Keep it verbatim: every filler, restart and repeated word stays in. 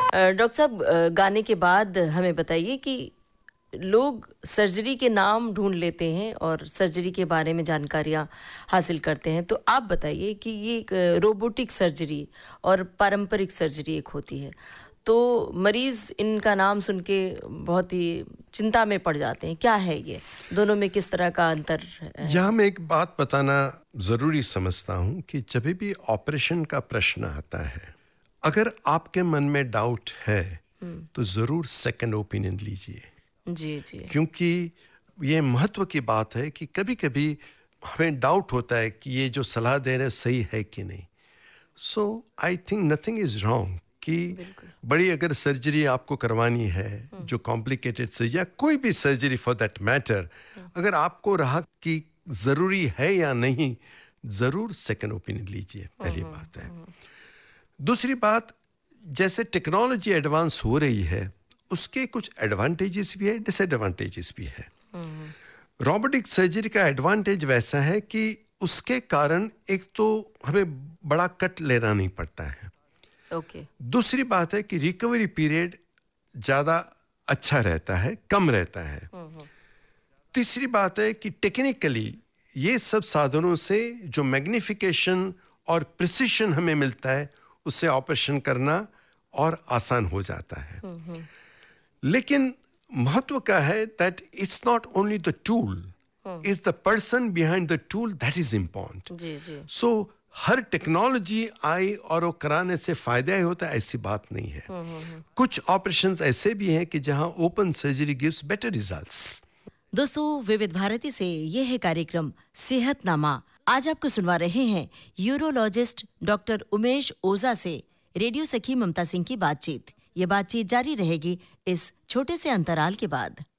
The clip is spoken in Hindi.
डॉक्टर साहब, गाने के बाद हमें बताइए कि लोग सर्जरी के नाम ढूंढ लेते हैं और सर्जरी के बारे में जानकारियां हासिल करते हैं, तो आप बताइए कि ये एक रोबोटिक सर्जरी और पारंपरिक सर्जरी एक होती है, तो मरीज इनका नाम सुन के बहुत ही चिंता में पड़ जाते हैं। क्या है ये, दोनों में किस तरह का अंतर है? यहाँ मैं एक बात बताना ज़रूरी समझता हूँ कि जब भी ऑपरेशन का प्रश्न आता है, अगर आपके मन में डाउट है तो ज़रूर सेकंड ओपिनियन लीजिए। जी जी। क्योंकि ये महत्व की बात है कि कभी कभी हमें डाउट होता है कि ये जो सलाह दे रहे हैं सही है कि नहीं। सो I think nothing is wrong कि बड़ी अगर सर्जरी आपको करवानी है, जो कॉम्प्लिकेटेड सर्जरी या कोई भी सर्जरी फॉर दैट मैटर, अगर आपको रहा कि ज़रूरी है या नहीं, ज़रूर सेकंड ओपिनियन लीजिए। पहली बात है। दूसरी बात, जैसे टेक्नोलॉजी एडवांस हो रही है उसके कुछ एडवांटेजेस भी है, डिसएडवांटेजेस भी है। रोबोटिक सर्जरी का एडवांटेज वैसा है कि उसके कारण एक तो हमें बड़ा कट लेना नहीं पड़ता है। ओके। दूसरी बात है कि रिकवरी पीरियड ज़्यादा अच्छा रहता है, कम रहता है। तीसरी बात है कि टेक्निकली ये सब साधनों से जो मैग्निफिकेशन और प्रिसिशन हमें मिलता है उससे ऑपरेशन करना और आसान हो जाता है। लेकिन महत्व का है that it's not only the tool, is the person behind the tool that is important. Ji ji. So her technology आई और वो कराने से फायदा ही होता है ऐसी बात नहीं है। कुछ ऑपरेशंस ऐसे भी हैं कि जहां open surgery gives better results. दोस्तों, विविध भारती से यह है कार्यक्रम सेहतनामा। आज आपको सुनवा रहे हैं यूरोलॉजिस्ट डॉक्टर उमेश ओझा से रेडियो सखी ममता सिंह की बातचीत। ये बातचीत जारी रहेगी इस छोटे से अंतराल के बाद।